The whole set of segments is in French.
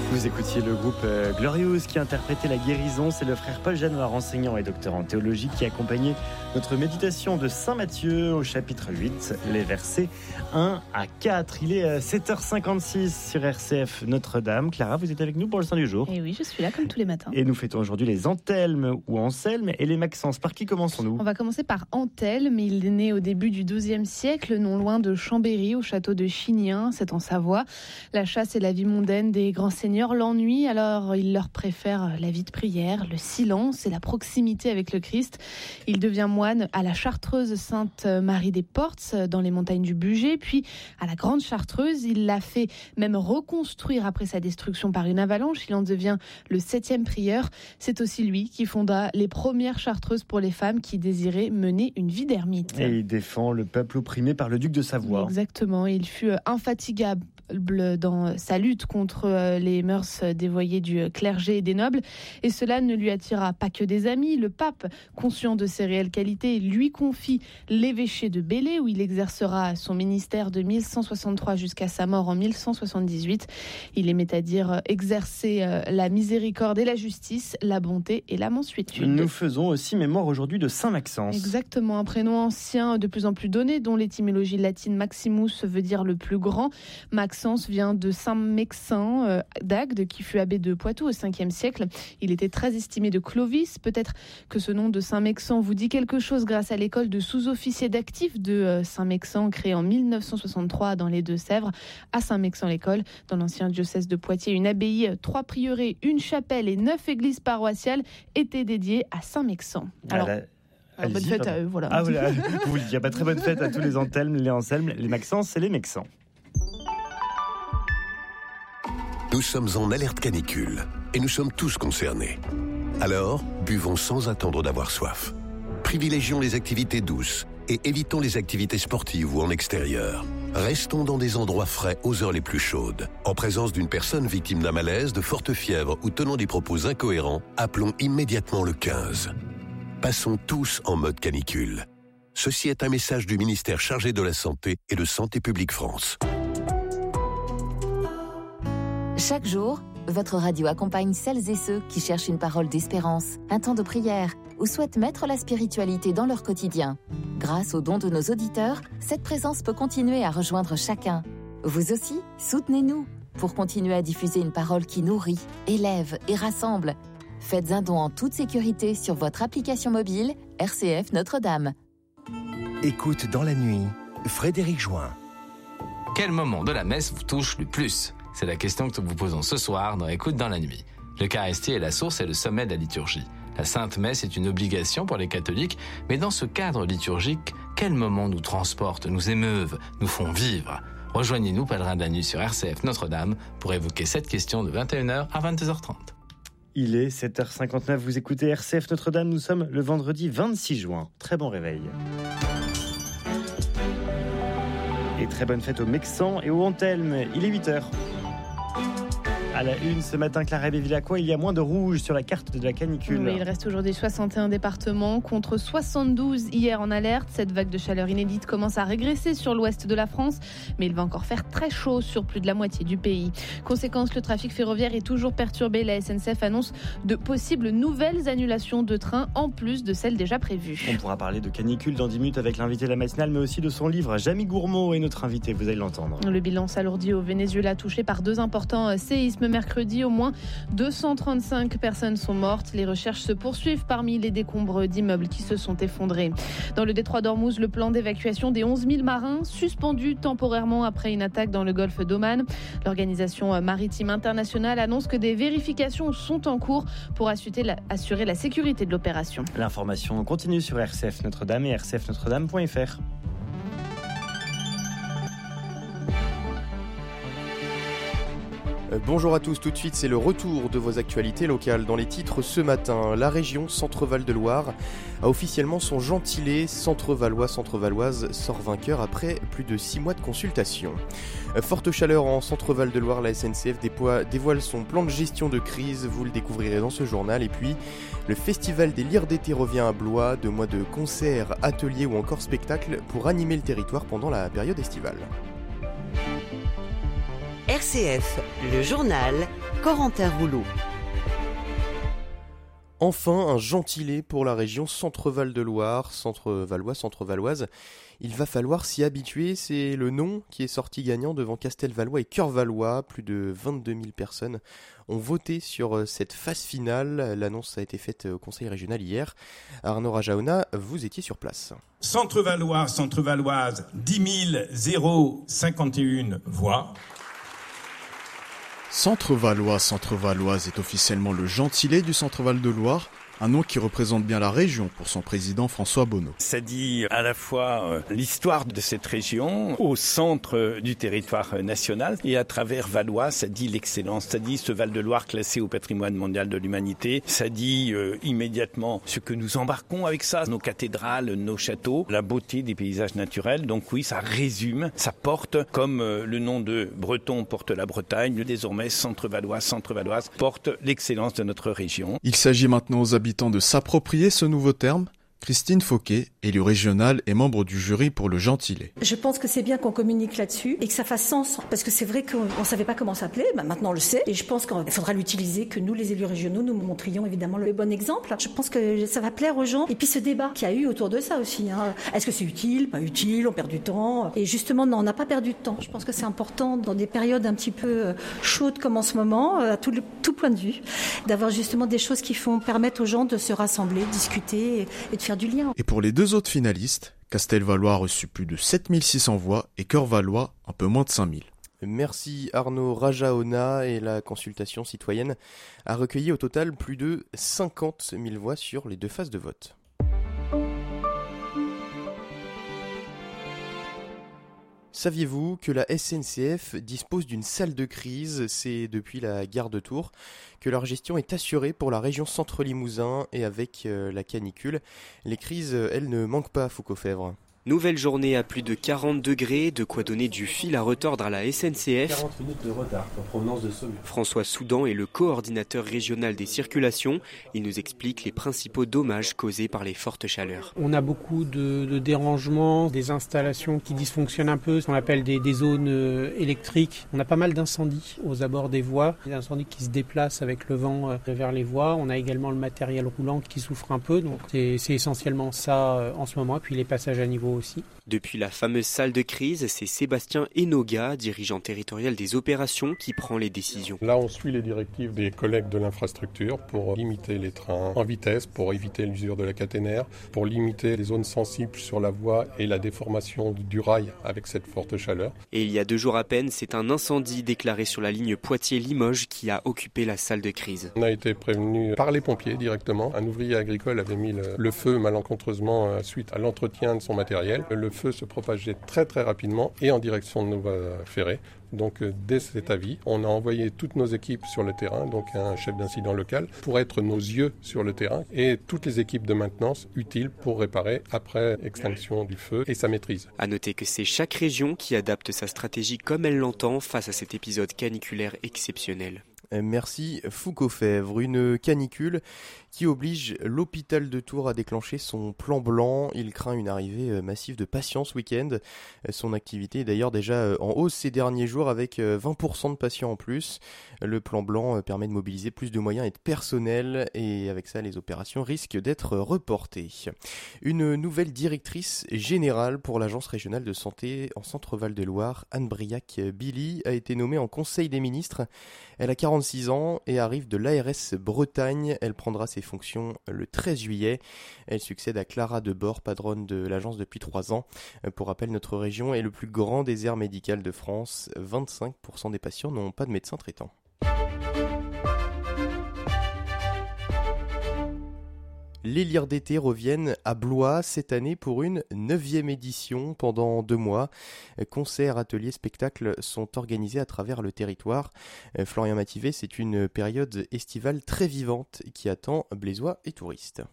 Vous écoutiez le groupe Glorious qui interprétait la guérison. C'est le frère Paul Janoire, enseignant et docteur en théologie, qui accompagnait notre méditation de Saint Matthieu au chapitre 8, les versets 1 à 4. Il est 7h56 sur RCF Notre-Dame. Clara, vous êtes avec nous pour le Saint du jour. Et oui, je suis là comme tous les matins. Et nous fêtons aujourd'hui les Anthelmes ou Anselmes et les Maxences. Par qui commençons-nous ? On va commencer par Anthelme. Il est né au début du XIIe siècle, non loin de Chambéry, au château de Chignien, c'est en Savoie. La chasse et la vie mondaine des grands seigneurs l'ennui, alors il leur préfère la vie de prière, le silence et la proximité avec le Christ. Il devient moine à la Chartreuse Sainte-Marie des Portes, dans les montagnes du Bugey, puis à la Grande Chartreuse. Il l'a fait même reconstruire après sa destruction par une avalanche. Il en devient le 7e prieur. C'est aussi lui qui fonda les premières chartreuses pour les femmes qui désiraient mener une vie d'ermite. Et il défend le peuple opprimé par le duc de Savoie. Exactement, il fut infatigable dans sa lutte contre les mœurs dévoyées du clergé et des nobles, et cela ne lui attira pas que des amis. Le pape, conscient de ses réelles qualités, lui confie l'évêché de Belley, où il exercera son ministère de 1163 jusqu'à sa mort en 1178. Il aimait à dire exercer la miséricorde et la justice, la bonté et la mansuétude. Nous faisons aussi mémoire aujourd'hui de Saint Maxence. Exactement, un prénom ancien de plus en plus donné, dont l'étymologie latine Maximus veut dire le plus grand. Maxence vient de Saint Mexin d'Agde, qui fut abbé de Poitou au 5e siècle. Il était très estimé de Clovis. Peut-être que ce nom de Saint Mexan vous dit quelque chose grâce à l'école de sous-officiers d'actifs de Saint Mexan, créée en 1963 dans les Deux-Sèvres. À Saint Mexan-l'École, dans l'ancien diocèse de Poitiers, une abbaye, 3 prieurés, une chapelle et 9 églises paroissiales étaient dédiées à Saint Mexan. Alors, bonne fête à eux, voilà. Ah voilà, vous le dites, très bonne fête à tous les Anthelmes, les Anselmes, les Maxences et les Mexans. Nous sommes en alerte canicule et nous sommes tous concernés. Alors, buvons sans attendre d'avoir soif. Privilégions les activités douces et évitons les activités sportives ou en extérieur. Restons dans des endroits frais aux heures les plus chaudes. En présence d'une personne victime d'un malaise, de forte fièvre ou tenant des propos incohérents, appelons immédiatement le 15. Passons tous en mode canicule. Ceci est un message du ministère chargé de la Santé et de Santé publique France. Chaque jour, votre radio accompagne celles et ceux qui cherchent une parole d'espérance, un temps de prière ou souhaitent mettre la spiritualité dans leur quotidien. Grâce aux dons de nos auditeurs, cette présence peut continuer à rejoindre chacun. Vous aussi, soutenez-nous pour continuer à diffuser une parole qui nourrit, élève et rassemble. Faites un don en toute sécurité sur votre application mobile RCF Notre-Dame. Écoute dans la nuit, Frédéric Join. Quel moment de la messe vous touche le plus ? C'est la question que nous vous posons ce soir dans Écoute dans la nuit. L'Eucharistie est la source et le sommet de la liturgie. La Sainte Messe est une obligation pour les catholiques, mais dans ce cadre liturgique, quels moments nous transportent, nous émeuvent, nous font vivre ? Rejoignez-nous, pèlerins de la nuit sur RCF Notre-Dame, pour évoquer cette question de 21h à 22h30. Il est 7h59, vous écoutez RCF Notre-Dame, nous sommes le vendredi 26 juin. Très bon réveil. Et très bonne fête aux Mexans et aux Anthelmes. Il est 8h. À la une ce matin, Clara Béville-Lacroix, il y a moins de rouge sur la carte de la canicule. Oui, il reste aujourd'hui 61 départements contre 72 hier en alerte. Cette vague de chaleur inédite commence à régresser sur l'ouest de la France, mais il va encore faire très chaud sur plus de la moitié du pays. Conséquence, le trafic ferroviaire est toujours perturbé. La SNCF annonce de possibles nouvelles annulations de trains en plus de celles déjà prévues. On pourra parler de canicule dans 10 minutes avec l'invité de la matinale, mais aussi de son livre. Jamie Gourmaud est notre invité, vous allez l'entendre. Le bilan s'alourdit au Venezuela, touché par 2 importants séismes mercredi. Au moins 235 personnes sont mortes. Les recherches se poursuivent parmi les décombres d'immeubles qui se sont effondrés. Dans le détroit d'Ormuz, le plan d'évacuation des 11 000 marins suspendu temporairement après une attaque dans le golfe d'Oman. L'Organisation maritime internationale annonce que des vérifications sont en cours pour assurer la sécurité de l'opération. L'information continue sur RCF Notre-Dame et rcfnotredame.fr. Bonjour à tous, tout de suite c'est le retour de vos actualités locales. Dans les titres ce matin, la région Centre-Val de Loire a officiellement son gentilé. Centre-Valoise sort vainqueur après plus de 6 mois de consultation. Forte chaleur en Centre-Val de Loire, la SNCF dévoile son plan de gestion de crise, vous le découvrirez dans ce journal. Et puis, le Festival des Lyres d'été revient à Blois, 2 mois de concerts, ateliers ou encore spectacles pour animer le territoire pendant la période estivale. RCF, le journal, Corentin Rouleau. Enfin, un gentilé pour la région Centre-Val de Loire, Centre-Valoise. Il va falloir s'y habituer, c'est le nom qui est sorti gagnant devant Castelvalois et Cœur-Valois. Plus de 22 000 personnes ont voté sur cette phase finale. L'annonce a été faite au conseil régional hier. Arnaud Rajaona, vous étiez sur place. Centre-Valois, Centre-Valoise, 10 051 voix. Centre-Valois, Centre-Valoise est officiellement le gentilé du Centre-Val de Loire, un nom qui représente bien la région pour son président François Bonneau. Ça dit à la fois l'histoire de cette région au centre du territoire national et à travers Valois, ça dit l'excellence, ça dit ce Val de Loire classé au patrimoine mondial de l'humanité, ça dit immédiatement ce que nous embarquons avec ça, nos cathédrales, nos châteaux, la beauté des paysages naturels. Donc oui, ça résume, ça porte, comme le nom de Breton porte la Bretagne, désormais Centre-Valois, Centre-Valoise porte l'excellence de notre région. Il s'agit maintenant aux habitants de s'approprier ce nouveau terme. Christine Fauquet, élue régionale et membre du jury pour le gentilé. Je pense que c'est bien qu'on communique là-dessus et que ça fasse sens. Parce que c'est vrai qu'on ne savait pas comment s'appeler, maintenant on le sait. Et je pense qu'il faudra l'utiliser, que nous, les élus régionaux, nous montrions évidemment le bon exemple. Je pense que ça va plaire aux gens. Et puis ce débat qu'il y a eu autour de ça aussi. Est-ce que c'est utile, pas utile, on perd du temps? Et justement, non, on n'a pas perdu de temps. Je pense que c'est important dans des périodes un petit peu chaudes comme en ce moment, à tout point de vue, d'avoir justement des choses qui permettre aux gens de se rassembler, discuter et de faire du lien. Et pour les deux autres finalistes, Castelvalois a reçu plus de 7600 voix et Cœur-Valois un peu moins de 5000. Merci Arnaud Rajaona, et la consultation citoyenne a recueilli au total plus de 50 000 voix sur les deux phases de vote. Saviez-vous que la SNCF dispose d'une salle de crise? C'est depuis la gare de Tours que leur gestion est assurée pour la région Centre-Limousin, et avec la canicule, les crises, elles, ne manquent pas à Foucault-Fèvre. Nouvelle journée à plus de 40 degrés, de quoi donner du fil à retordre à la SNCF. 40 minutes de retard en provenance de Saumur. François Soudan est le coordinateur régional des circulations. Il nous explique les principaux dommages causés par les fortes chaleurs. On a beaucoup de dérangements, des installations qui dysfonctionnent un peu, ce qu'on appelle des zones électriques. On a pas mal d'incendies aux abords des voies, des incendies qui se déplacent avec le vent vers les voies. On a également le matériel roulant qui souffre un peu, donc c'est essentiellement ça en ce moment, et puis les passages à niveau aussi. Depuis la fameuse salle de crise, c'est Sébastien Enoga, dirigeant territorial des opérations, qui prend les décisions. Là, on suit les directives des collègues de l'infrastructure pour limiter les trains en vitesse, pour éviter l'usure de la caténaire, pour limiter les zones sensibles sur la voie et la déformation du rail avec cette forte chaleur. Et il y a 2 jours à peine, c'est un incendie déclaré sur la ligne Poitiers-Limoges qui a occupé la salle de crise. On a été prévenu par les pompiers directement. Un ouvrier agricole avait mis le feu malencontreusement suite à l'entretien de son matériel. Le feu se propageait très très rapidement et en direction de Nova-Ferré. Donc dès cet avis, on a envoyé toutes nos équipes sur le terrain, donc un chef d'incident local, pour être nos yeux sur le terrain, et toutes les équipes de maintenance utiles pour réparer après extinction du feu et sa maîtrise. À noter que c'est chaque région qui adapte sa stratégie comme elle l'entend face à cet épisode caniculaire exceptionnel. Merci Foucault-Fèvre. Une canicule qui oblige l'hôpital de Tours à déclencher son plan blanc. Il craint une arrivée massive de patients ce week-end. Son activité est d'ailleurs déjà en hausse ces derniers jours, avec 20% de patients en plus. Le plan blanc permet de mobiliser plus de moyens et de personnel, et avec ça les opérations risquent d'être reportées. Une nouvelle directrice générale pour l'agence régionale de santé en Centre-Val de Loire, Anne Briac-Billy, a été nommée en Conseil des ministres. Elle a 46 ans et arrive de l'ARS Bretagne. Elle prendra ses fonctions le 13 juillet. Elle succède à Clara Debord, patronne de l'agence depuis 3 ans. Pour rappel, notre région est le plus grand désert médical de France. 25% des patients n'ont pas de médecin traitant. Les Lyres d'été reviennent à Blois cette année pour une 9e édition pendant 2 mois. Concerts, ateliers, spectacles sont organisés à travers le territoire. Florian Mativet, c'est une période estivale très vivante qui attend Blésois et touristes.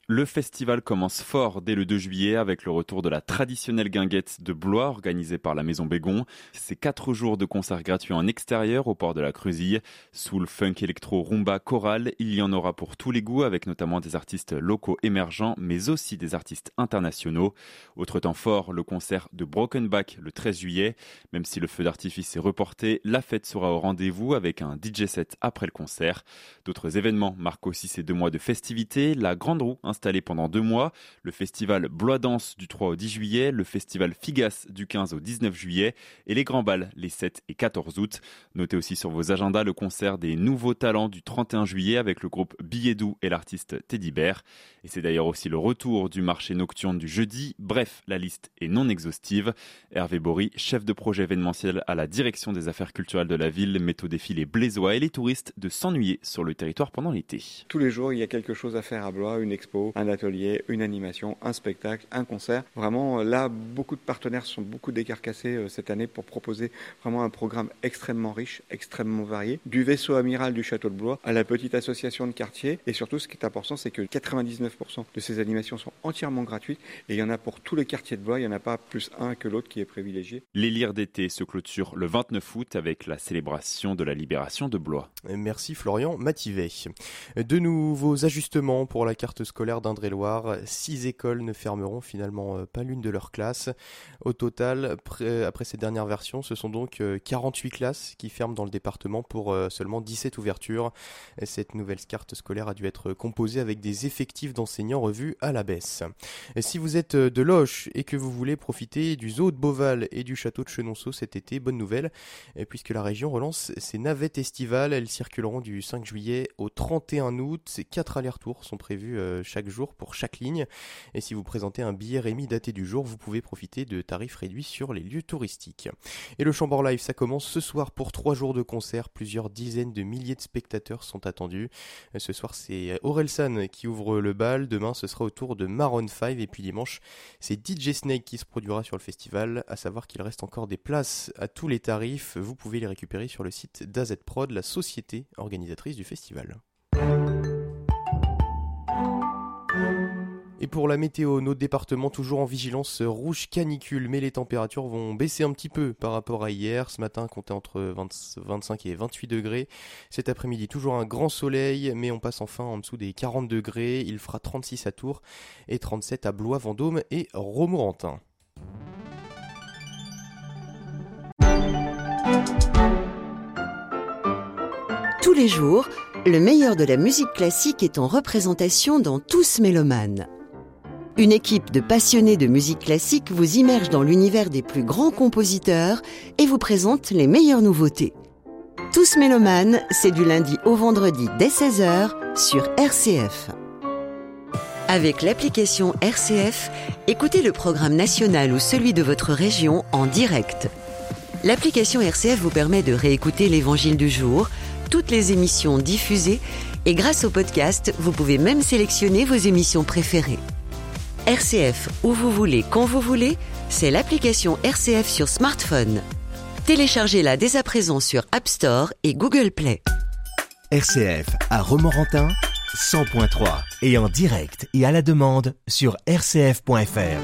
Le festival commence fort dès le 2 juillet avec le retour de la traditionnelle guinguette de Blois organisée par la Maison Bégon. C'est 4 jours de concerts gratuits en extérieur au port de la Creusille. Soul, funk, électro, rumba, chorale, il y en aura pour tous les goûts avec notamment des artistes locaux émergents mais aussi des artistes internationaux. Autre temps fort, le concert de Broken Back le 13 juillet. Même si le feu d'artifice est reporté, la fête sera au rendez-vous avec un DJ set après le concert. D'autres événements marquent aussi ces 2 mois de festivités. La Grande Roue installé pendant 2 mois, le festival Blois Danse du 3 au 10 juillet, le festival Figas du 15 au 19 juillet et les grands bals les 7 et 14 août. Notez aussi sur vos agendas le concert des nouveaux talents du 31 juillet avec le groupe Billet Doux et l'artiste Teddy Bear. Et c'est d'ailleurs aussi le retour du marché nocturne du jeudi. Bref, la liste est non exhaustive. Hervé Bory, chef de projet événementiel à la direction des affaires culturelles de la ville, met au défi les Blésois et les touristes de s'ennuyer sur le territoire pendant l'été. Tous les jours, il y a quelque chose à faire à Blois, une expo, un atelier, une animation, un spectacle, un concert. Vraiment, là, beaucoup de partenaires se sont beaucoup décarcassés cette année pour proposer vraiment un programme extrêmement riche, extrêmement varié. Du vaisseau amiral du château de Blois à la petite association de quartier. Et surtout, ce qui est important, c'est que 99% de ces animations sont entièrement gratuites. Et il y en a pour tous les quartiers de Blois. Il n'y en a pas plus un que l'autre qui est privilégié. Les lyres d'été se clôturent le 29 août avec la célébration de la libération de Blois. Merci Florian Mativet. De nouveaux ajustements pour la carte scolaire d'Indre-et-Loire. 6 écoles ne fermeront finalement pas l'une de leurs classes. Au total, après cette dernière version, ce sont donc 48 classes qui ferment dans le département pour seulement 17 ouvertures. Cette nouvelle carte scolaire a dû être composée avec des effectifs d'enseignants revus à la baisse. Si vous êtes de Loches et que vous voulez profiter du zoo de Beauval et du château de Chenonceau cet été, bonne nouvelle, puisque la région relance ses navettes estivales. Elles circuleront du 5 juillet au 31 août. Ces 4 allers-retours sont prévus chaque jour pour chaque ligne. Et si vous présentez un billet Rémi daté du jour, vous pouvez profiter de tarifs réduits sur les lieux touristiques. Et le Chambord Live, ça commence ce soir pour 3 jours de concert. Plusieurs dizaines de milliers de spectateurs sont attendus. Ce soir, c'est Orelsan qui ouvre le bal. Demain, ce sera au tour de Maroon 5. Et puis dimanche, c'est DJ Snake qui se produira sur le festival. À savoir qu'il reste encore des places à tous les tarifs. Vous pouvez les récupérer sur le site d'AZ Prod, la société organisatrice du festival. Et pour la météo, nos départements toujours en vigilance rouge canicule, mais les températures vont baisser un petit peu par rapport à hier. Ce matin, comptez entre 25 et 28 degrés. Cet après-midi, toujours un grand soleil, mais on passe enfin en dessous des 40 degrés. Il fera 36 à Tours et 37 à Blois, Vendôme et Romorantin. Tous les jours, le meilleur de la musique classique est en représentation dans Tous Mélomanes. Une équipe de passionnés de musique classique vous immerge dans l'univers des plus grands compositeurs et vous présente les meilleures nouveautés. Tous Mélomanes, c'est du lundi au vendredi dès 16h sur RCF. Avec l'application RCF, écoutez le programme national ou celui de votre région en direct. L'application RCF vous permet de réécouter l'Évangile du jour, toutes les émissions diffusées et grâce au podcast, vous pouvez même sélectionner vos émissions préférées. RCF, où vous voulez, quand vous voulez, c'est l'application RCF sur smartphone. Téléchargez-la dès à présent sur App Store et Google Play. RCF à Romorantin, 100.3 et en direct et à la demande sur rcf.fr.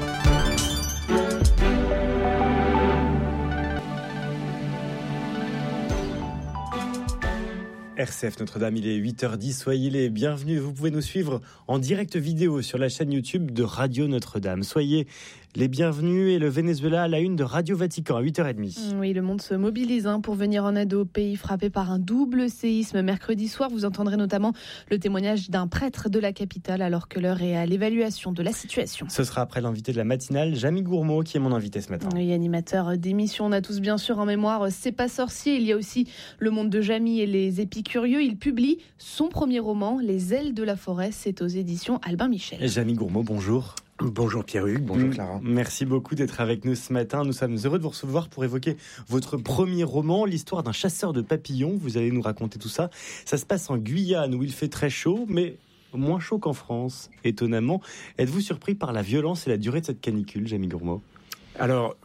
RCF Notre-Dame, il est 8h10, soyez les bienvenus. Vous pouvez nous suivre en direct vidéo sur la chaîne YouTube de Radio Notre-Dame. Soyez les bienvenus et le Venezuela à la une de Radio Vatican à 8h30. Oui, le monde se mobilise pour venir en aide au pays frappé par un double séisme. Mercredi soir, vous entendrez notamment le témoignage d'un prêtre de la capitale alors que l'heure est à l'évaluation de la situation. Ce sera après l'invité de la matinale, Jamie Gourmaud, qui est mon invité ce matin. Oui, animateur d'émission, on a tous bien sûr en mémoire C'est pas sorcier. Il y a aussi le monde de Jamie et les épicurieux. Il publie son premier roman, Les ailes de la forêt. C'est aux éditions Albin Michel. Jamie Gourmaud, bonjour. Bonjour Pierre-Hugues, bonjour Clara. Merci beaucoup d'être avec nous ce matin. Nous sommes heureux de vous recevoir pour évoquer votre premier roman, l'histoire d'un chasseur de papillons. Vous allez nous raconter tout ça. Ça se passe en Guyane où il fait très chaud, mais moins chaud qu'en France, étonnamment. Êtes-vous surpris par la violence et la durée de cette canicule, Jamie Gourmaud ?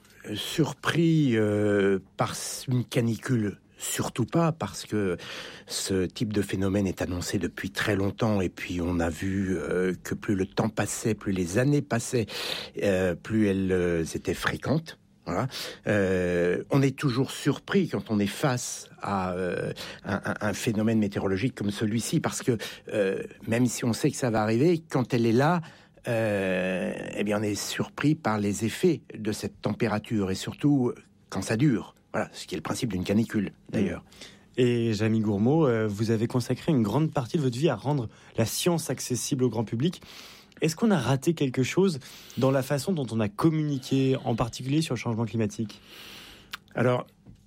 Alors, surpris par une canicule surtout pas, parce que ce type de phénomène est annoncé depuis très longtemps, et puis on a vu que plus le temps passait, plus les années passaient, plus elles étaient fréquentes. Voilà. On est toujours surpris quand on est face à un phénomène météorologique comme celui-ci, parce que même si on sait que ça va arriver, quand elle est là, eh bien on est surpris par les effets de cette température, et surtout quand ça dure. Voilà, ce qui est le principe d'une canicule, d'ailleurs. Et Jamie Gourmaud, vous avez consacré une grande partie de votre vie à rendre la science accessible au grand public. Est-ce qu'on a raté quelque chose dans la façon dont on a communiqué, en particulier sur le changement climatique ? Alors,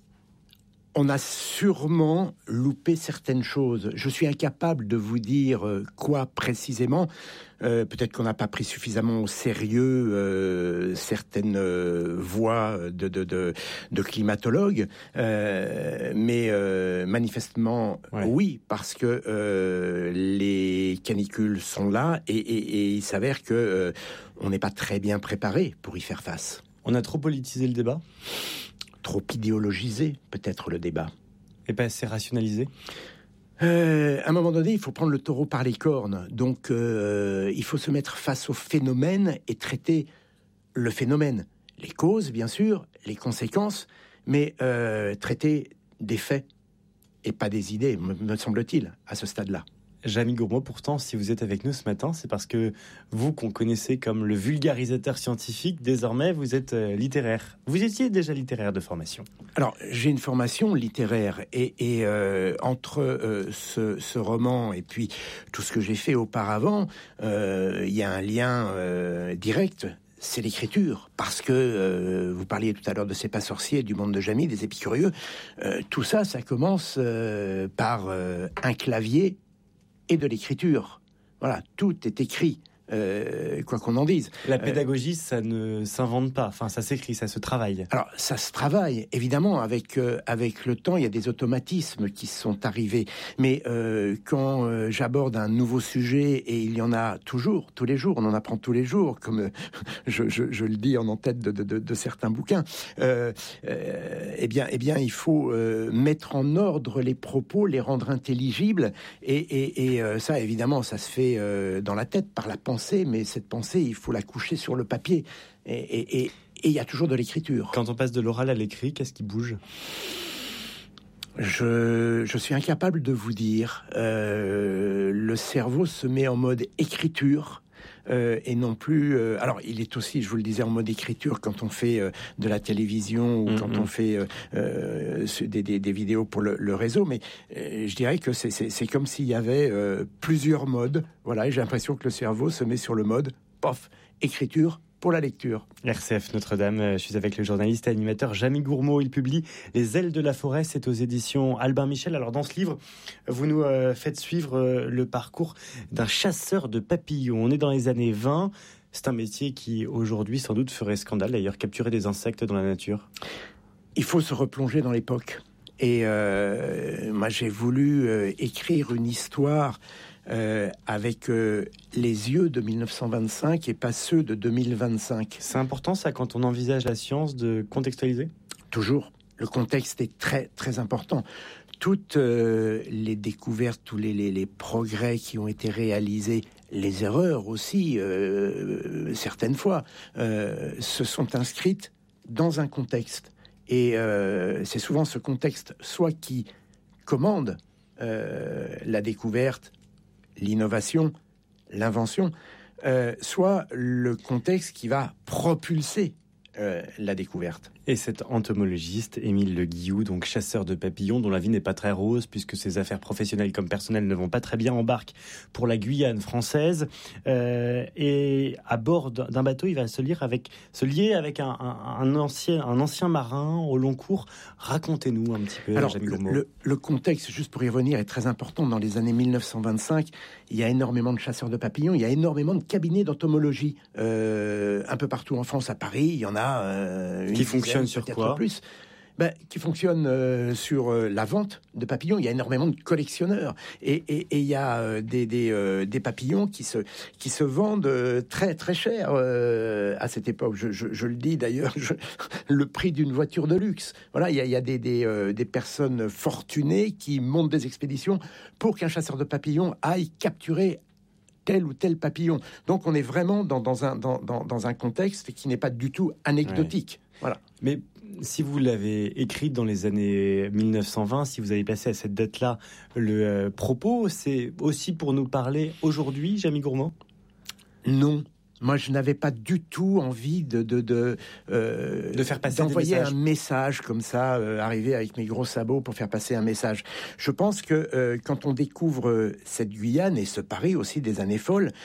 on a sûrement loupé certaines choses. Je suis incapable de vous dire quoi précisément. Peut-être qu'on n'a pas pris suffisamment au sérieux certaines voix de climatologues, mais manifestement oui, parce que les canicules sont là, et il s'avère que on n'est pas très bien préparé pour y faire face. On a trop politisé le débat ? Trop idéologisé, peut-être, le débat. Et pas assez rationalisé ? À un moment donné, il faut prendre le taureau par les cornes. Donc, il faut se mettre face au phénomène et traiter le phénomène. Les causes, bien sûr, les conséquences, mais traiter des faits et pas des idées, me semble-t-il, à ce stade-là. Jamie Gourmaud, pourtant, si vous êtes avec nous ce matin, c'est parce que vous, qu'on connaissez comme le vulgarisateur scientifique, désormais, vous êtes littéraire. Vous étiez déjà littéraire de formation. Alors, j'ai une formation littéraire, et entre ce roman et puis tout ce que j'ai fait auparavant, il y a un lien direct. C'est l'écriture, parce que vous parliez tout à l'heure de C'est pas sorcier, du monde de Jamie, des épicurieux. Tout ça, ça commence par un clavier et de l'écriture. Voilà, tout est écrit, quoi qu'on en dise. La pédagogie, ça ne s'invente pas, enfin ça s'écrit, ça se travaille. Alors ça se travaille, évidemment, avec le temps, il y a des automatismes qui sont arrivés. Mais quand j'aborde un nouveau sujet, et il y en a toujours, tous les jours, on en apprend tous les jours, comme je le dis en en-tête de certains bouquins, eh bien, il faut mettre en ordre les propos, les rendre intelligibles, et ça, évidemment, ça se fait dans la tête, par la pensée, mais cette pensée, il faut la coucher sur le papier, et il y a toujours de l'écriture. Quand on passe de l'oral à l'écrit, qu'est-ce qui bouge ? Je suis incapable de vous dire. Le cerveau se met en mode écriture, et non plus... alors, il est aussi, je vous le disais, en mode écriture quand on fait de la télévision, ou quand on fait des vidéos pour le réseau, mais je dirais que c'est comme s'il y avait plusieurs modes. Voilà, et j'ai l'impression que le cerveau se met sur le mode, pof, écriture, pour la lecture. RCF Notre-Dame, je suis avec le journaliste et animateur Jamie Gourmaud. Il publie Les ailes de la forêt, c'est aux éditions Albin Michel. Alors dans ce livre, vous nous faites suivre le parcours d'un chasseur de papillons. On est dans les années 20. C'est un métier qui aujourd'hui sans doute ferait scandale, d'ailleurs, capturer des insectes dans la nature. Il faut se replonger dans l'époque. Et moi j'ai voulu écrire une histoire avec les yeux de 1925 et pas ceux de 2025. C'est important ça, quand on envisage la science, de contextualiser ? Toujours. Le contexte est très très important. Toutes les découvertes, tous les progrès qui ont été réalisés, les erreurs aussi, certaines fois, se sont inscrites dans un contexte. Et c'est souvent ce contexte soit qui commande la découverte, l'innovation, l'invention, soit le contexte qui va propulser la découverte. Et cet entomologiste, Émile Le Guillou, donc chasseur de papillons, dont la vie n'est pas très rose, puisque ses affaires professionnelles comme personnelles ne vont pas très bien, embarque pour la Guyane française. Et à bord d'un bateau, il va se lier avec un ancien marin au long cours. Racontez-nous un petit peu. Alors, le contexte, juste pour y revenir, est très important. Dans les années 1925, il y a énormément de chasseurs de papillons, il y a énormément de cabinets d'entomologie. Un peu partout en France, à Paris, il y en a qui fonctionne sur quoi ? Plus. Qui fonctionne sur la vente de papillons. Il y a énormément de collectionneurs et il y a des papillons qui se vendent très très cher à cette époque. Je le dis d'ailleurs, le prix d'une voiture de luxe. Voilà, il y a des personnes fortunées qui montent des expéditions pour qu'un chasseur de papillons aille capturer tel ou tel papillon. Donc on est vraiment dans un contexte qui n'est pas du tout anecdotique. Ouais. Voilà. Mais si vous l'avez écrite dans les années 1920, si vous avez passé à cette date-là le propos, c'est aussi pour nous parler aujourd'hui, Jamie Gourmand ? Non. Moi, je n'avais pas du tout envie de faire passer d'envoyer un message comme ça, arriver avec mes gros sabots pour faire passer un message. Je pense que quand on découvre cette Guyane et ce Paris aussi des années folles,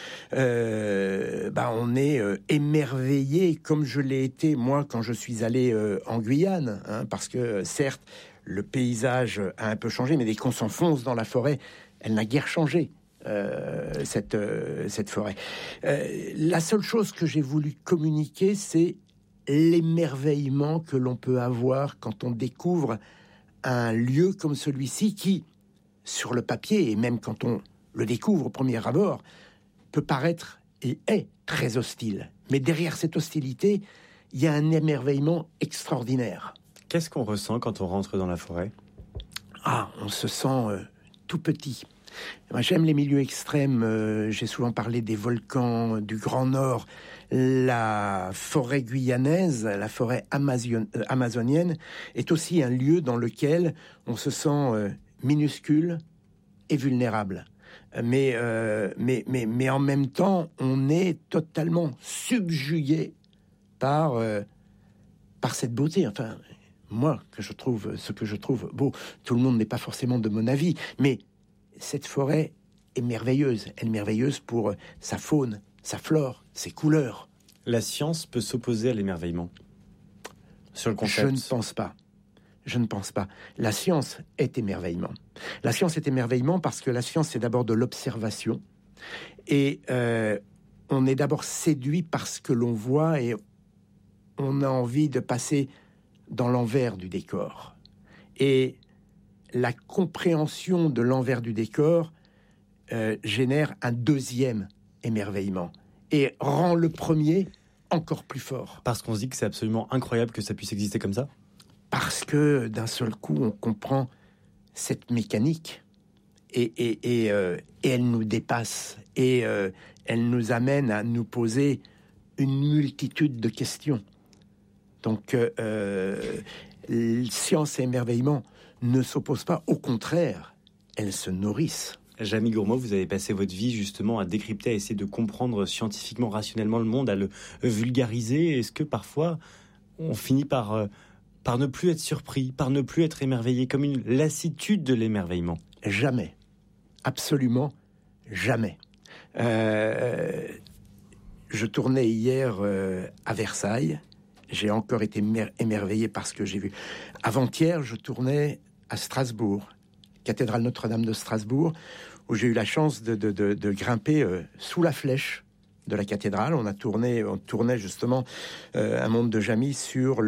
on est émerveillé comme je l'ai été moi quand je suis allé en Guyane, parce que certes le paysage a un peu changé, mais dès qu'on s'enfonce dans la forêt, elle n'a guère changé. Cette forêt. La seule chose que j'ai voulu communiquer, c'est l'émerveillement que l'on peut avoir quand on découvre un lieu comme celui-ci qui, sur le papier, et même quand on le découvre au premier abord, peut paraître et est très hostile. Mais derrière cette hostilité, il y a un émerveillement extraordinaire. Qu'est-ce qu'on ressent quand on rentre dans la forêt ? On se sent tout petit. Moi, j'aime les milieux extrêmes. J'ai souvent parlé des volcans du Grand Nord. La forêt guyanaise, la forêt amazonienne, est aussi un lieu dans lequel on se sent minuscule et vulnérable. Mais en même temps, on est totalement subjugué par cette beauté. Enfin, moi, ce que je trouve beau. Tout le monde n'est pas forcément de mon avis, mais cette forêt est merveilleuse. Elle est merveilleuse pour sa faune, sa flore, ses couleurs. La science peut s'opposer à l'émerveillement sur le concept. Je ne pense pas. La science est émerveillement. La science est émerveillement parce que la science, c'est d'abord de l'observation. Et on est d'abord séduit par ce que l'on voit et on a envie de passer dans l'envers du décor. Et la compréhension de l'envers du décor génère un deuxième émerveillement et rend le premier encore plus fort. Parce qu'on se dit que c'est absolument incroyable que ça puisse exister comme ça ? Parce que d'un seul coup, on comprend cette mécanique et elle nous dépasse et elle nous amène à nous poser une multitude de questions. Donc, science et émerveillement ne s'opposent pas, au contraire, elles se nourrissent. Jamie Gourmand, vous avez passé votre vie justement à décrypter, à essayer de comprendre scientifiquement, rationnellement le monde, à le vulgariser. Est-ce que parfois on finit par ne plus être surpris, par ne plus être émerveillé, comme une lassitude de l'émerveillement ? Jamais. Absolument jamais. Je tournais hier à Versailles. J'ai encore été émerveillé par ce que j'ai vu. Avant-hier, je tournais à Strasbourg, cathédrale Notre-Dame de Strasbourg, où j'ai eu la chance de grimper sous la flèche de la cathédrale. On tournait justement un monde de Jamie sur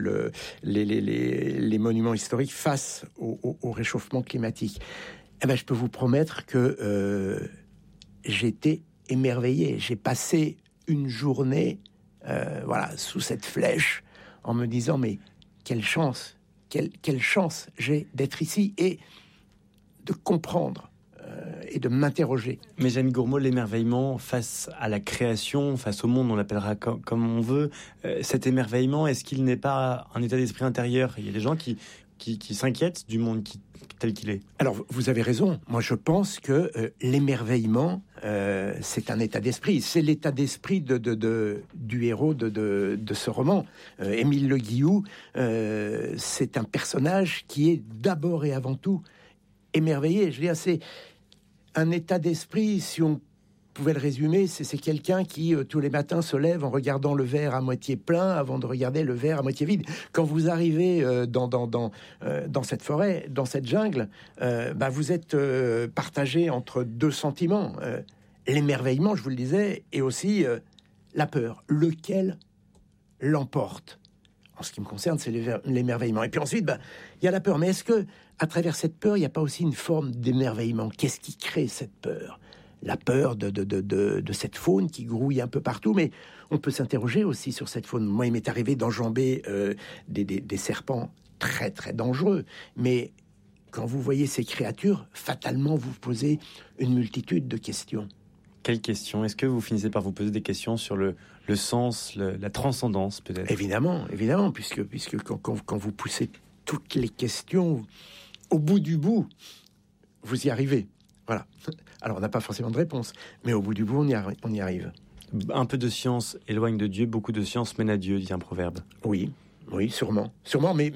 les monuments historiques face au réchauffement climatique. Eh ben, je peux vous promettre que j'ai été émerveillé. J'ai passé une journée sous cette flèche en me disant mais quelle chance j'ai d'être ici et de comprendre et de m'interroger. Mais Jamie Gourmand, l'émerveillement face à la création, face au monde, on l'appellera comme on veut, cet émerveillement, est-ce qu'il n'est pas un état d'esprit intérieur ? Il y a des gens qui s'inquiètent du monde tel qu'il est. Alors, vous avez raison. Moi, je pense que l'émerveillement, c'est un état d'esprit. C'est l'état d'esprit du héros de ce roman. Émile Le Guillou, c'est un personnage qui est d'abord et avant tout émerveillé. Je veux dire, c'est un état d'esprit, si on pouvait le résumer, c'est quelqu'un qui, tous les matins, se lève en regardant le verre à moitié plein avant de regarder le verre à moitié vide. Quand vous arrivez dans cette forêt, dans cette jungle, vous êtes partagé entre deux sentiments. L'émerveillement, je vous le disais, et aussi la peur. Lequel l'emporte ? en ce qui me concerne, c'est l'émerveillement. Et puis ensuite, il y a la peur. Mais est-ce que, à travers cette peur, il n'y a pas aussi une forme d'émerveillement? Qu'est-ce qui crée cette peur? La peur de cette faune qui grouille un peu partout, mais on peut s'interroger aussi sur cette faune. Moi, il m'est arrivé d'enjamber des serpents très, très dangereux. Mais quand vous voyez ces créatures, fatalement, vous posez une multitude de questions. Quelles questions? Est-ce que vous finissez par vous poser des questions sur le sens, la transcendance, peut-être? Évidemment, puisque quand vous poussez toutes les questions au bout du bout, vous y arrivez. Voilà. Alors, on n'a pas forcément de réponse, mais au bout du bout, on y arrive. Un peu de science éloigne de Dieu, beaucoup de science mène à Dieu, dit un proverbe. Oui, sûrement, mais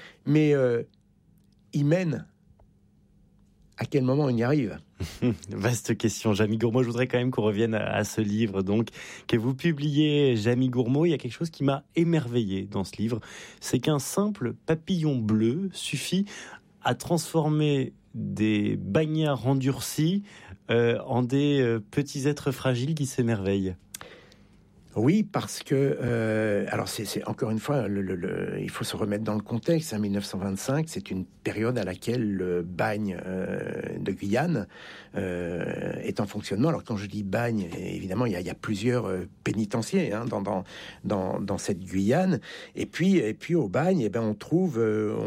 il mène. À quel moment on y arrive? Vaste question, Jamie Gourmaud. Je voudrais quand même qu'on revienne à ce livre donc que vous publiez, Jamie Gourmaud. Il y a quelque chose qui m'a émerveillé dans ce livre, c'est qu'un simple papillon bleu suffit à transformer des bagnards endurcis en des petits êtres fragiles qui s'émerveillent. Oui, parce que, alors c'est encore une fois, il faut se remettre dans le contexte. 1925, c'est une période à laquelle le bagne de Guyane est en fonctionnement. Alors quand je dis bagne, évidemment, il y a plusieurs pénitenciers dans cette Guyane. Et puis au bagne, on trouve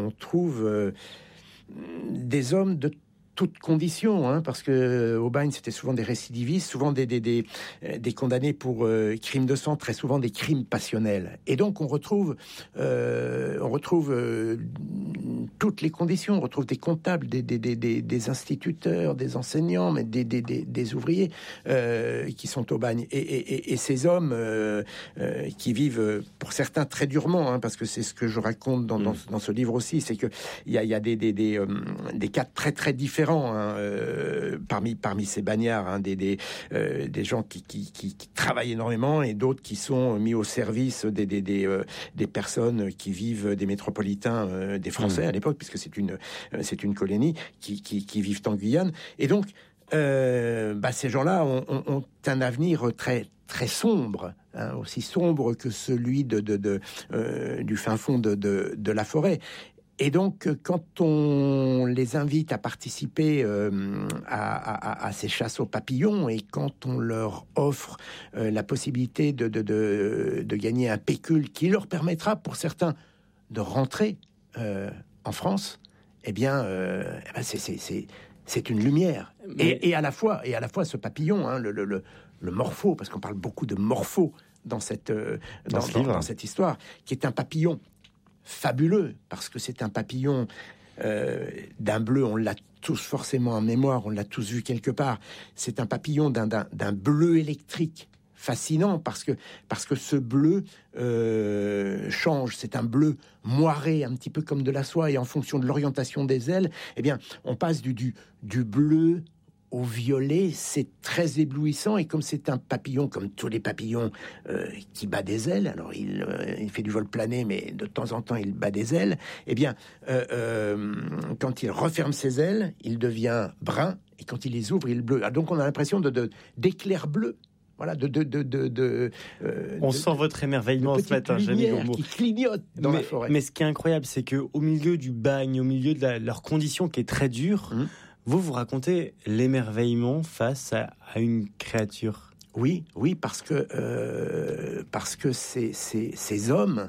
des hommes de toutes conditions, parce que au bagne c'était souvent des récidivistes, souvent des condamnés pour crimes de sang, très souvent des crimes passionnels. Et donc on retrouve toutes les conditions. On retrouve des comptables, des instituteurs, des enseignants, mais des ouvriers qui sont au bagne. Et ces hommes qui vivent pour certains très durement, parce que c'est ce que je raconte dans ce livre aussi, c'est que il y a des cas très très différents. Parmi ces bagnards, des gens qui travaillent énormément et d'autres qui sont mis au service des personnes qui vivent, des métropolitains, des Français à l'époque, puisque c'est une colonie qui vivent en Guyane. Et donc, ces gens-là ont un avenir très très sombre, aussi sombre que celui du fin fond de la forêt. Et donc, quand on les invite à participer à ces chasses aux papillons et quand on leur offre la possibilité de gagner un pécule qui leur permettra, pour certains, de rentrer en France, c'est une lumière. Et à la fois, ce papillon, le morpho, parce qu'on parle beaucoup de morpho dans cette histoire, qui est un papillon fabuleux, parce que c'est un papillon d'un bleu, on l'a tous forcément en mémoire, on l'a tous vu quelque part. C'est un papillon d'un bleu électrique fascinant, parce que ce bleu change. C'est un bleu moiré, un petit peu comme de la soie, et en fonction de l'orientation des ailes, on passe du bleu au violet. C'est très éblouissant, et comme c'est un papillon, comme tous les papillons qui bat des ailes, alors il fait du vol plané, mais de temps en temps il bat des ailes, quand il referme ses ailes, il devient brun, et quand il les ouvre, il est bleu. Donc on a l'impression d'éclairs bleus. Voilà, on sent votre émerveillement ce matin, Jamie Gourmaud, qui clignote dans la forêt. Mais ce qui est incroyable, c'est que au milieu du bagne, au milieu de leur condition qui est très dure, vous racontez l'émerveillement face à une créature. Oui, parce que ces hommes,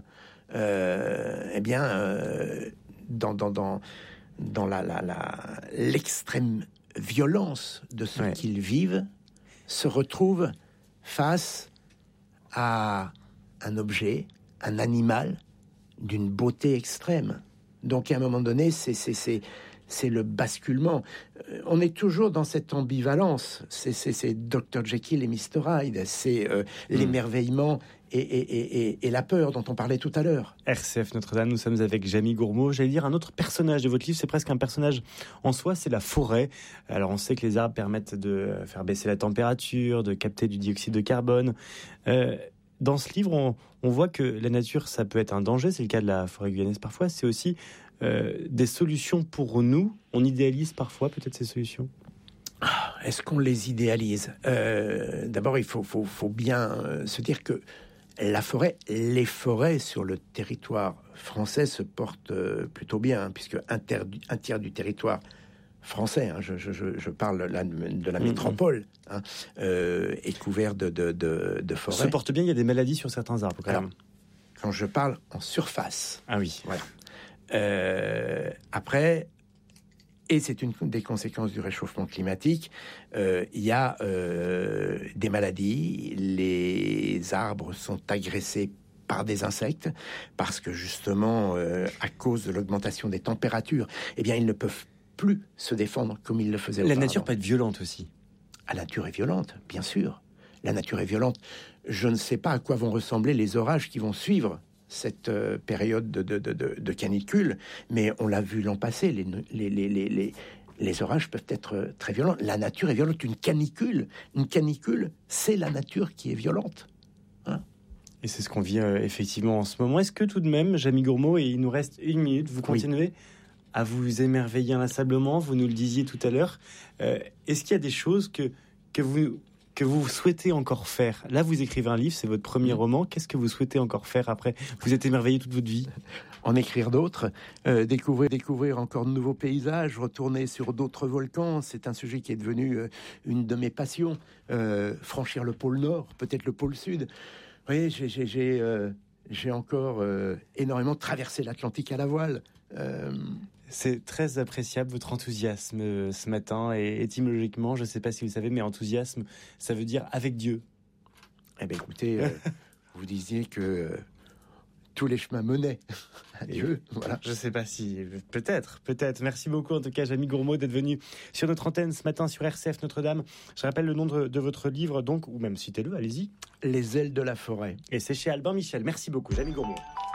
dans l'extrême violence de ce qu'ils vivent, se retrouvent face à un objet, un animal d'une beauté extrême. Donc à un moment donné, c'est le basculement. On est toujours dans cette ambivalence. C'est Dr. Jekyll et Mr. Hyde. C'est l'émerveillement et la peur dont on parlait tout à l'heure. RCF Notre-Dame, nous sommes avec Jamie Gourmaud. J'allais dire un autre personnage de votre livre, c'est presque un personnage en soi, c'est la forêt. Alors on sait que les arbres permettent de faire baisser la température, de capter du dioxyde de carbone. Dans ce livre, on voit que la nature, ça peut être un danger, c'est le cas de la forêt guyanaise parfois, c'est aussi des solutions pour nous. On idéalise parfois peut-être ces solutions. Est-ce qu'on les idéalise ? D'abord, il faut bien se dire que La forêt, les forêts sur le territoire français se portent plutôt bien, hein, puisque un tiers du territoire français, hein, je parle là de la métropole, hein, est couvert de forêts. Se porte bien, il y a des maladies sur certains arbres quand même. Quand je parle en surface. Ah oui. Voilà. Après, et c'est une des conséquences du réchauffement climatique, il y a des maladies, les arbres sont agressés par des insectes, parce que justement, à cause de l'augmentation des températures, eh bien, ils ne peuvent plus se défendre comme ils le faisaient auparavant. La nature peut être violente aussi. La nature est violente, bien sûr. La nature est violente. Je ne sais pas à quoi vont ressembler les orages qui vont suivre cette période de canicule, mais on l'a vu l'an passé, les orages peuvent être très violents. La nature est violente. Une canicule, c'est la nature qui est violente. Hein? Et c'est ce qu'on vit effectivement en ce moment. Est-ce que tout de même, Jamie Gourmaud, et il nous reste 1 minute, vous continuez à vous émerveiller inlassablement, vous nous le disiez tout à l'heure. Est-ce qu'il y a des choses que vous souhaitez encore faire? Là, vous écrivez un livre, c'est votre premier roman. Qu'est-ce que vous souhaitez encore faire après? Vous êtes émerveillé toute votre vie. En écrire d'autres, découvrir encore de nouveaux paysages, retourner sur d'autres volcans. C'est un sujet qui est devenu une de mes passions. Franchir le pôle Nord, peut-être le pôle Sud. Oui, j'ai encore énormément traversé l'Atlantique à la voile. C'est très appréciable votre enthousiasme ce matin, et étymologiquement, je ne sais pas si vous savez, mais enthousiasme, ça veut dire avec Dieu. Eh bien écoutez, vous disiez que tous les chemins menaient à Dieu. Voilà. Je ne sais pas si... Peut-être. Merci beaucoup en tout cas, Jamie Gourmaud, d'être venu sur notre antenne ce matin sur RCF Notre-Dame. Je rappelle le nom de votre livre, donc, ou même citez-le, allez-y. Les ailes de la forêt. Et c'est chez Albin Michel. Merci beaucoup, Jamie Gourmaud.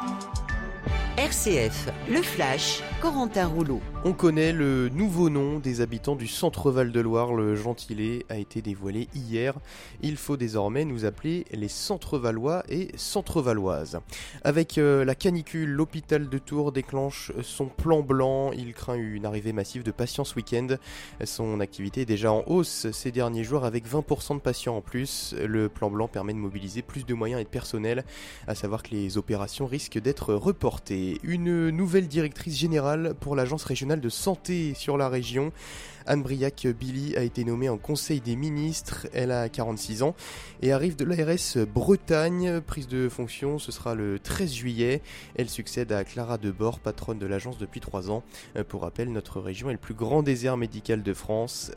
RCF, le Flash, Corentin Rouleau. On connaît le nouveau nom des habitants du Centre-Val de Loire. Le gentilé a été dévoilé hier. Il faut désormais nous appeler les Centre-Valois et Centre-Valoises. Avec la canicule, l'hôpital de Tours déclenche son plan blanc. Il craint une arrivée massive de patients ce week-end. Son activité est déjà en hausse ces derniers jours avec 20% de patients en plus. Le plan blanc permet de mobiliser plus de moyens et de personnel, à savoir que les opérations risquent d'être reportées. Une nouvelle directrice générale pour l'agence régionale de santé sur la région. Anne Briac-Billy a été nommée en Conseil des ministres. Elle a 46 ans et arrive de l'ARS Bretagne. Prise de fonction, ce sera le 13 juillet. Elle succède à Clara Debord, patronne de l'agence depuis 3 ans. Pour rappel, notre région est le plus grand désert médical de France.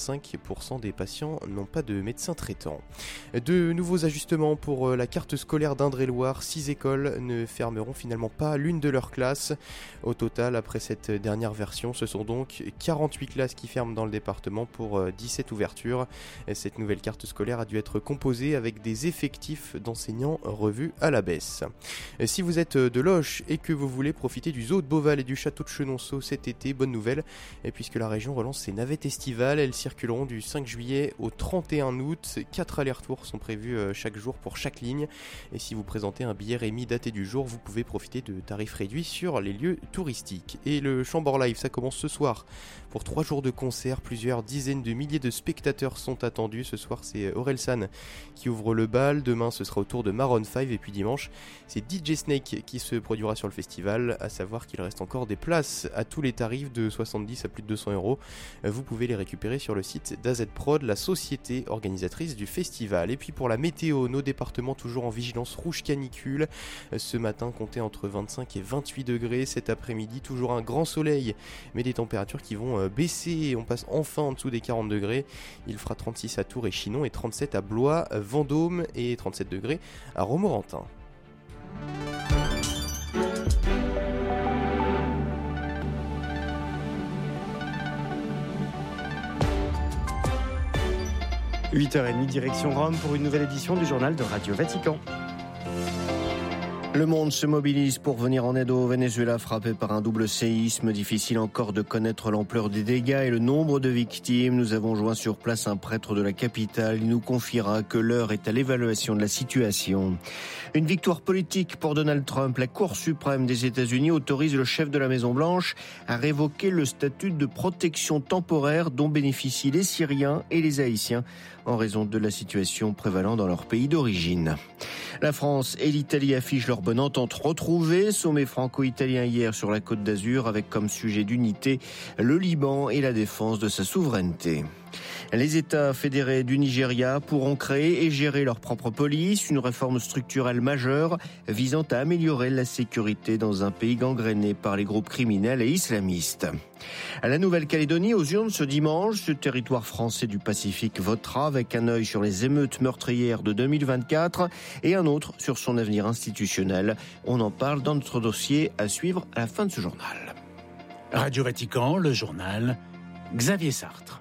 25% des patients n'ont pas de médecin traitant. De nouveaux ajustements pour la carte scolaire d'Indre-et-Loire. 6 écoles ne fermeront finalement pas l'une de leurs classes. Au total, après cette dernière version, ce sont donc 48 classes qui ferment dans le département pour 17 ouvertures. Cette nouvelle carte scolaire a dû être composée avec des effectifs d'enseignants revus à la baisse. Si vous êtes de Loches et que vous voulez profiter du zoo de Beauval et du château de Chenonceau cet été, bonne nouvelle, puisque la région relance ses navettes estivales. Elles circuleront du 5 juillet au 31 août. 4 allers-retours sont prévus chaque jour pour chaque ligne. Et si vous présentez un billet Rémi daté du jour, vous pouvez profiter de tarifs réduits sur les lieux touristiques. Et le Chambord Live, ça commence ce soir pour 3 jours de concert. Plusieurs dizaines de milliers de spectateurs sont attendus. Ce soir, c'est Orelsan qui ouvre le bal. Demain, ce sera au tour de Maroon 5. Et puis dimanche, c'est DJ Snake qui se produira sur le festival. À savoir qu'il reste encore des places à tous les tarifs de 70 à plus de 200 €. Vous pouvez les récupérer sur le site d'AZ Prod, la société organisatrice du festival. Et puis pour la météo, nos départements toujours en vigilance rouge canicule. Ce matin, comptez entre 25 et 28 degrés. Cet après-midi, toujours un grand soleil, mais des températures qui vont baisser. On passe enfin en dessous des 40 degrés. Il fera 36 à Tours et Chinon et 37 à Blois, Vendôme et 37 degrés à Romorantin. – 8h30, direction Rome pour une nouvelle édition du journal de Radio Vatican. Le monde se mobilise pour venir en aide au Venezuela frappé par un double séisme. Difficile encore de connaître l'ampleur des dégâts et le nombre de victimes. Nous avons joint sur place un prêtre de la capitale. Il nous confiera que l'heure est à l'évaluation de la situation. Une victoire politique pour Donald Trump. La Cour suprême des États-Unis autorise le chef de la Maison-Blanche à révoquer le statut de protection temporaire dont bénéficient les Syriens et les Haïtiens en raison de la situation prévalant dans leur pays d'origine. La France et l'Italie affichent leur bonne entente retrouvée. Sommet franco-italien hier sur la Côte d'Azur avec comme sujet d'unité le Liban et la défense de sa souveraineté. Les États fédérés du Nigeria pourront créer et gérer leur propre police, une réforme structurelle majeure visant à améliorer la sécurité dans un pays gangréné par les groupes criminels et islamistes. À la Nouvelle-Calédonie, aux urnes ce dimanche, ce territoire français du Pacifique votera avec un œil sur les émeutes meurtrières de 2024 et un autre sur son avenir institutionnel. On en parle dans notre dossier à suivre à la fin de ce journal. Radio Vatican, le journal, Xavier Sartre.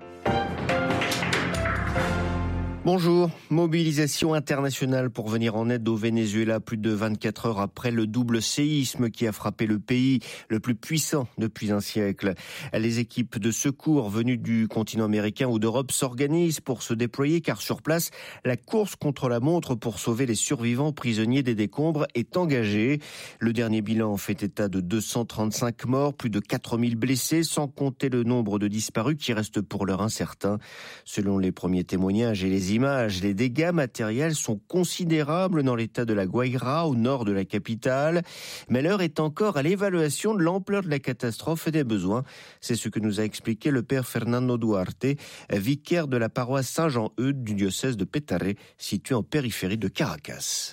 Bonjour. Mobilisation internationale pour venir en aide au Venezuela plus de 24 heures après le double séisme qui a frappé le pays, le plus puissant depuis un siècle. Les équipes de secours venues du continent américain ou d'Europe s'organisent pour se déployer car sur place, la course contre la montre pour sauver les survivants prisonniers des décombres est engagée. Le dernier bilan fait état de 235 morts, plus de 4000 blessés, sans compter le nombre de disparus qui restent pour l'heure incertains. Selon les premiers témoignages et les images, les dégâts matériels sont considérables dans l'état de la Guaira, au nord de la capitale. Mais l'heure est encore à l'évaluation de l'ampleur de la catastrophe et des besoins. C'est ce que nous a expliqué le père Fernando Duarte, vicaire de la paroisse Saint-Jean-Eudes du diocèse de Petare, situé en périphérie de Caracas.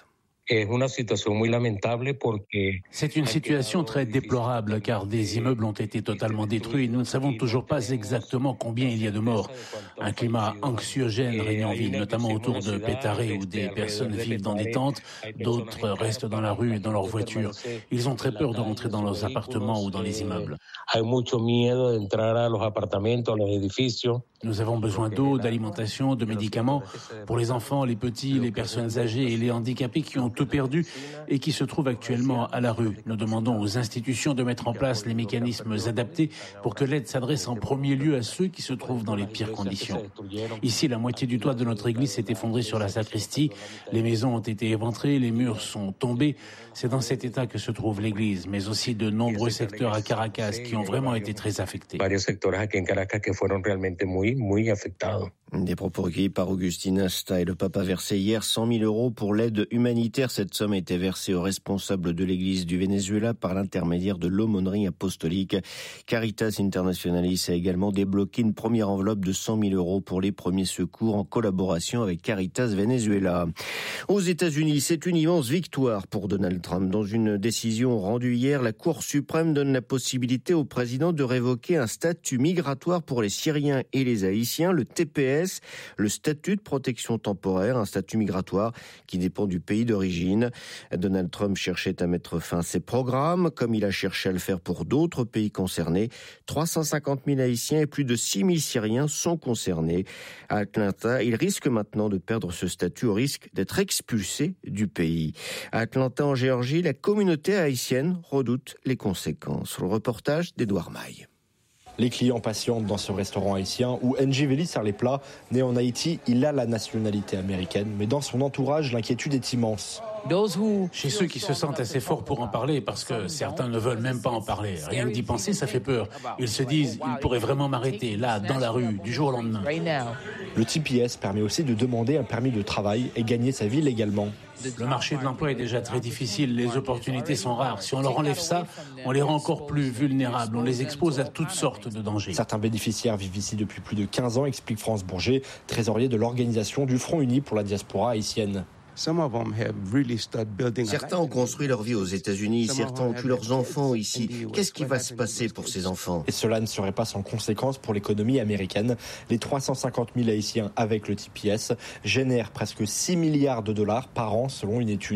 C'est une situation très déplorable car des immeubles ont été totalement détruits et nous ne savons toujours pas exactement combien il y a de morts. Un climat anxiogène règne en ville, notamment autour de Petare où des personnes vivent dans des tentes, d'autres restent dans la rue et dans leurs voitures. Ils ont très peur de rentrer dans leurs appartements ou dans les immeubles. Nous avons besoin d'eau, d'alimentation, de médicaments pour les enfants, les petits, les personnes âgées et les handicapés qui ont tout perdu et qui se trouvent actuellement à la rue. Nous demandons aux institutions de mettre en place les mécanismes adaptés pour que l'aide s'adresse en premier lieu à ceux qui se trouvent dans les pires conditions. Ici, la moitié du toit de notre église s'est effondrée sur la sacristie. Les maisons ont été éventrées, les murs sont tombés. C'est dans cet état que se trouve l'église, mais aussi de nombreux secteurs à Caracas qui ont vraiment été très affectés. Des propos recueillis par Augustin Asta et le pape a versé hier 100 000 euros pour l'aide humanitaire. Cette somme a été versée aux responsables de l'église du Venezuela par l'intermédiaire de l'aumônerie apostolique. Caritas Internationalis a également débloqué une première enveloppe de 100 000 euros pour les premiers secours en collaboration avec Caritas Venezuela. Aux États-Unis, c'est une immense victoire pour Donald Trump. Dans une décision rendue hier, la Cour suprême donne la possibilité au président de révoquer un statut migratoire pour les Syriens et les Haïtiens, le TPS, le statut de protection temporaire, un statut migratoire qui dépend du pays d'origine. Donald Trump cherchait à mettre fin à ces programmes, comme il a cherché à le faire pour d'autres pays concernés. 350 000 Haïtiens et plus de 6 000 Syriens sont concernés. À Atlanta, il risque maintenant de perdre ce statut au risque d'être expulsé du pays. À Atlanta, en Géorgie, la communauté haïtienne redoute les conséquences. Le reportage d'Edouard Maille. Les clients patientent dans ce restaurant haïtien où NJ Veli sert les plats. Né en Haïti, il a la nationalité américaine, mais dans son entourage, l'inquiétude est immense. Chez ceux qui se sentent assez forts pour en parler, parce que certains ne veulent même pas en parler. Rien que d'y penser, ça fait peur. Ils se disent, ils pourraient vraiment m'arrêter, là, dans la rue, du jour au lendemain. Le TPS permet aussi de demander un permis de travail et gagner sa vie légalement. Le marché de l'emploi est déjà très difficile, les opportunités sont rares. Si on leur enlève ça, on les rend encore plus vulnérables, on les expose à toutes sortes de dangers. Certains bénéficiaires vivent ici depuis plus de 15 ans, explique France Bourget, trésorier de l'organisation du Front Uni pour la diaspora haïtienne. Certains ont construit leur vie aux États-Unis, certains ont eu leurs enfants ici. Qu'est-ce qui va se passer pour ces enfants ? Et cela ne serait pas sans conséquence pour l'économie américaine. Les 350 000 Haïtiens avec le TPS génèrent presque 6 milliards de dollars par an selon une étude.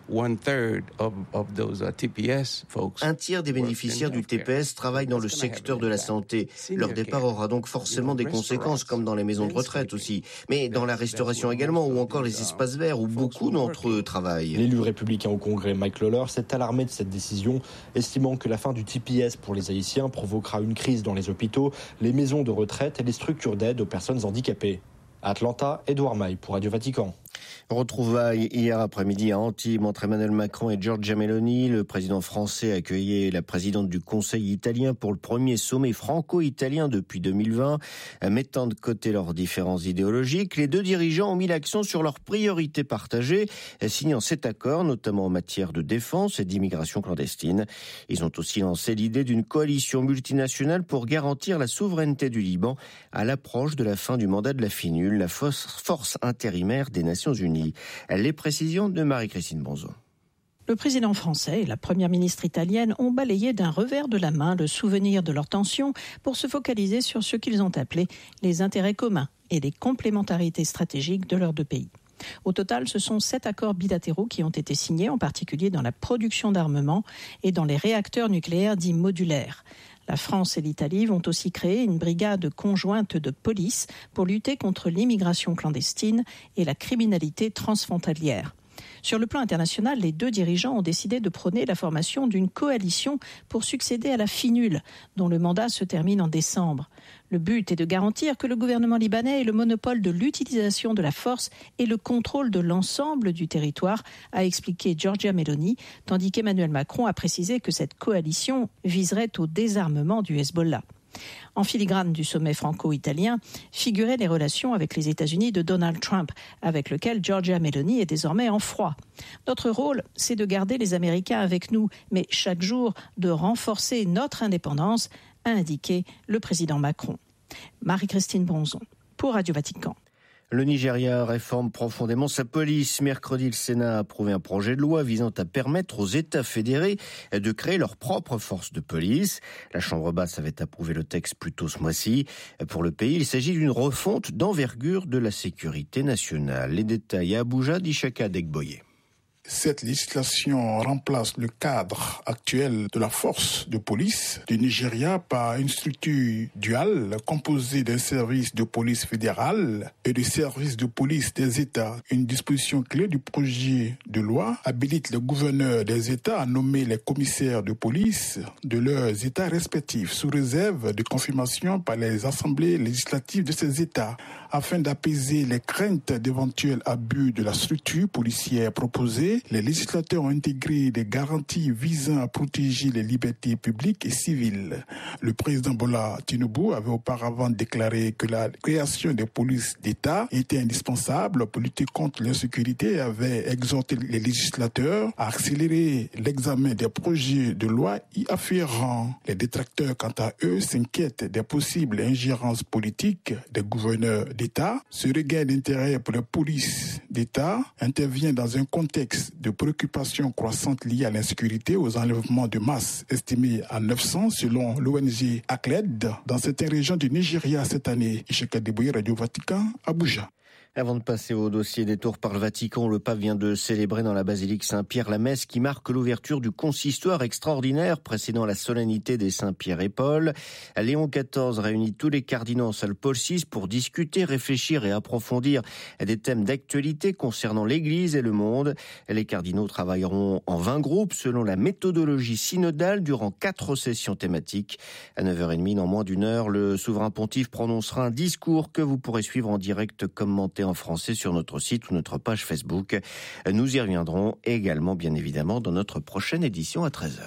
Un tiers des bénéficiaires du TPS travaillent dans le secteur de la santé. Leur départ aura donc forcément des conséquences, comme dans les maisons de retraite aussi. Mais dans la restauration également, ou encore les espaces verts, où beaucoup d'entre eux travaillent. L'élu républicain au Congrès, Mike Lawler, s'est alarmé de cette décision, estimant que la fin du TPS pour les Haïtiens provoquera une crise dans les hôpitaux, les maisons de retraite et les structures d'aide aux personnes handicapées. À Atlanta, Edouard Maille pour Radio Vatican. Retrouvailles hier après-midi à Antibes entre Emmanuel Macron et Giorgia Meloni. Le président français accueillait la présidente du Conseil italien pour le premier sommet franco-italien depuis 2020. Mettant de côté leurs différences idéologiques, les deux dirigeants ont mis l'accent sur leurs priorités partagées, signant cet accord, notamment en matière de défense et d'immigration clandestine. Ils ont aussi lancé l'idée d'une coalition multinationale pour garantir la souveraineté du Liban à l'approche de la fin du mandat de la FINUL, la force intérimaire des Nations Unies. Les précisions de Marie-Christine Bonzon. Le président français et la première ministre italienne ont balayé d'un revers de la main le souvenir de leurs tensions pour se focaliser sur ce qu'ils ont appelé les intérêts communs et les complémentarités stratégiques de leurs deux pays. Au total, ce sont 7 accords bilatéraux qui ont été signés, en particulier dans la production d'armement et dans les réacteurs nucléaires dits modulaires. La France et l'Italie vont aussi créer une brigade conjointe de police pour lutter contre l'immigration clandestine et la criminalité transfrontalière. Sur le plan international, les deux dirigeants ont décidé de prôner la formation d'une coalition pour succéder à la FINUL, dont le mandat se termine en décembre. Le but est de garantir que le gouvernement libanais ait le monopole de l'utilisation de la force et le contrôle de l'ensemble du territoire, a expliqué Giorgia Meloni, tandis qu'Emmanuel Macron a précisé que cette coalition viserait au désarmement du Hezbollah. En filigrane du sommet franco-italien figuraient les relations avec les États-Unis de Donald Trump, avec lequel Giorgia Meloni est désormais en froid. Notre rôle, c'est de garder les Américains avec nous, mais chaque jour de renforcer notre indépendance, a indiqué le président Macron. Marie-Christine Bonzon, pour Radio Vatican. Le Nigeria réforme profondément sa police. Mercredi, le Sénat a approuvé un projet de loi visant à permettre aux États fédérés de créer leur propre force de police. La Chambre basse avait approuvé le texte plus tôt ce mois-ci. Pour le pays, il s'agit d'une refonte d'envergure de la sécurité nationale. Les détails à Abuja d'Ishaka Degboye. Cette législation remplace le cadre actuel de la force de police du Nigeria par une structure duale composée d'un service de police fédéral et du service de police des États. Une disposition clé du projet de loi habilite les gouverneurs des États à nommer les commissaires de police de leurs États respectifs sous réserve de confirmation par les assemblées législatives de ces États afin d'apaiser les craintes d'éventuels abus de la structure policière proposée. Les législateurs ont intégré des garanties visant à protéger les libertés publiques et civiles. Le président Bola Tinubu avait auparavant déclaré que la création des polices d'État était indispensable pour lutter contre l'insécurité et avait exhorté les législateurs à accélérer l'examen des projets de loi y afférents. Les détracteurs, quant à eux, s'inquiètent des possibles ingérences politiques des gouverneurs d'État. Ce regain d'intérêt pour les polices d'État intervient dans un contexte de préoccupations croissantes liées à l'insécurité, aux enlèvements de masse estimés à 900 selon l'ONG ACLED dans certaines régions du Nigeria cette année. Ishaka Deboye, Radio Vatican, Abuja. Avant de passer au dossier des tours par le Vatican, le pape vient de célébrer dans la basilique Saint-Pierre la messe qui marque l'ouverture du consistoire extraordinaire précédant la solennité des Saint-Pierre et Paul. Léon XIV réunit tous les cardinaux en salle Paul VI pour discuter, réfléchir et approfondir des thèmes d'actualité concernant l'Église et le monde. Les cardinaux travailleront en 20 groupes selon la méthodologie synodale durant 4 sessions thématiques. À 9h30, dans moins d'une heure, le souverain pontife prononcera un discours que vous pourrez suivre en direct commenté en français sur notre site ou notre page Facebook. Nous y reviendrons également, bien évidemment, dans notre prochaine édition à 13h.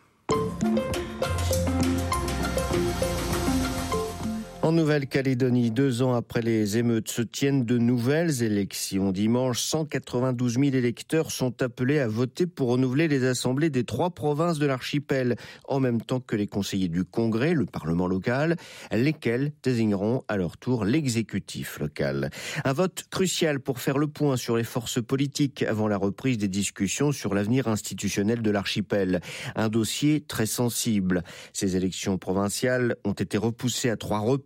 En Nouvelle-Calédonie, 2 ans après les émeutes, se tiennent de nouvelles élections. Dimanche, 192 000 électeurs sont appelés à voter pour renouveler les assemblées des 3 provinces de l'archipel, en même temps que les conseillers du Congrès, le Parlement local, lesquels désigneront à leur tour l'exécutif local. Un vote crucial pour faire le point sur les forces politiques avant la reprise des discussions sur l'avenir institutionnel de l'archipel. Un dossier très sensible. Ces élections provinciales ont été repoussées à 3 reprises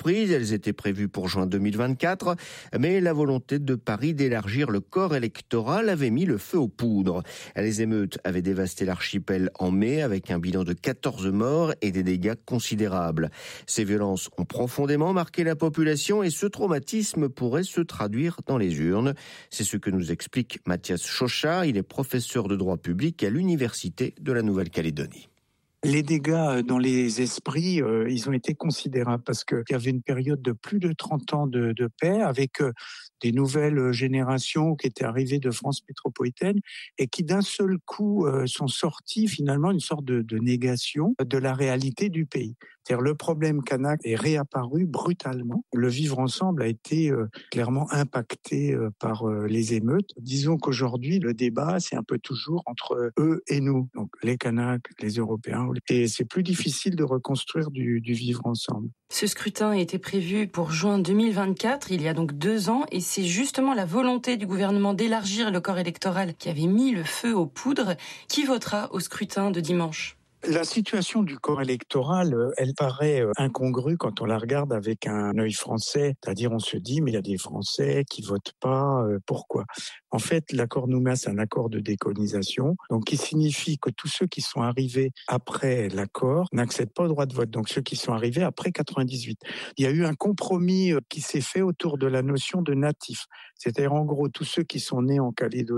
surprise, elles étaient prévues pour juin 2024, mais la volonté de Paris d'élargir le corps électoral avait mis le feu aux poudres. Les émeutes avaient dévasté l'archipel en mai avec un bilan de 14 morts et des dégâts considérables. Ces violences ont profondément marqué la population et ce traumatisme pourrait se traduire dans les urnes. C'est ce que nous explique Mathias Chauchat. Il est professeur de droit public à l'Université de la Nouvelle-Calédonie. Les dégâts dans les esprits, ils ont été considérables parce qu'il y avait une période de plus de 30 ans de paix avec des nouvelles générations qui étaient arrivées de France métropolitaine et qui d'un seul coup sont sorties finalement une sorte de négation de la réalité du pays. C'est-à-dire le problème kanak est réapparu brutalement. Le vivre ensemble a été clairement impacté par les émeutes. Disons qu'aujourd'hui, le débat, c'est un peu toujours entre eux et nous. Donc les Kanaks, les Européens. Et c'est plus difficile de reconstruire du vivre ensemble. Ce scrutin était prévu pour juin 2024, il y a donc 2 ans, et c'est justement la volonté du gouvernement d'élargir le corps électoral qui avait mis le feu aux poudres. Qui votera au scrutin de dimanche ? La situation du corps électoral, elle paraît incongrue quand on la regarde avec un œil français. C'est-à-dire, on se dit, mais il y a des Français qui votent pas, pourquoi ? En fait, l'accord Nouméa, c'est un accord de décolonisation, donc qui signifie que tous ceux qui sont arrivés après l'accord n'accèdent pas au droit de vote. Donc ceux qui sont arrivés après 98. Il y a eu un compromis qui s'est fait autour de la notion de natif. C'est-à-dire, en gros, tous ceux qui sont nés en Calédonie